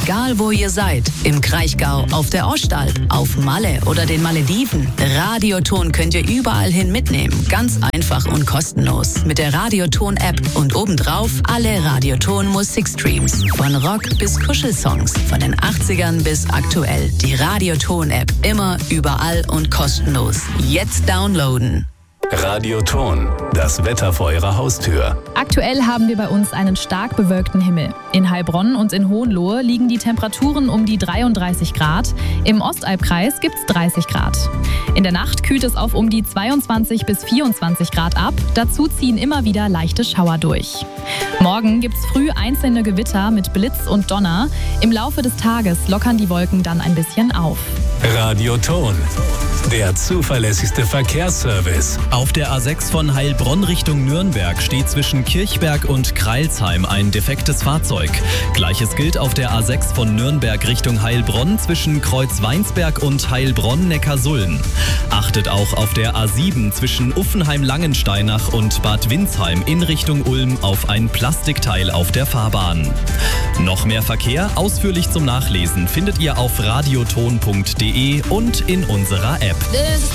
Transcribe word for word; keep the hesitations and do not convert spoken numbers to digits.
Egal wo ihr seid, im Kraichgau, auf der Ostalb, auf Malle oder den Malediven, Radioton könnt ihr überall hin mitnehmen. Ganz einfach und kostenlos. Mit der Radioton-App und obendrauf alle Radioton-Musikstreams. Von Rock bis Kuschelsongs, von den achtzigern bis aktuell. Die Radioton-App. Immer, überall und kostenlos. Jetzt downloaden. Radioton, das Wetter vor Ihrer Haustür. Aktuell haben wir bei uns einen stark bewölkten Himmel. In Heilbronn und in Hohenlohe liegen die Temperaturen um die dreiunddreißig Grad. Im Ostalbkreis gibt's dreißig Grad. In der Nacht kühlt es auf um die zweiundzwanzig bis vierundzwanzig Grad ab. Dazu ziehen immer wieder leichte Schauer durch. Morgen gibt's früh einzelne Gewitter mit Blitz und Donner. Im Laufe des Tages lockern die Wolken dann ein bisschen auf. Radioton, der zuverlässigste Verkehrsservice. Auf der A sechs von Heilbronn Richtung Nürnberg steht zwischen Kirchberg und Kreilsheim ein defektes Fahrzeug. Gleiches gilt auf der A sechs von Nürnberg Richtung Heilbronn zwischen Kreuzweinsberg und Heilbronn-Neckarsulm. Achtet auch auf der A sieben zwischen Uffenheim-Langensteinach und Bad Windsheim in Richtung Ulm auf ein Plastikteil auf der Fahrbahn. Noch mehr Verkehr ausführlich zum Nachlesen findet ihr auf radioton punkt de und in unserer App.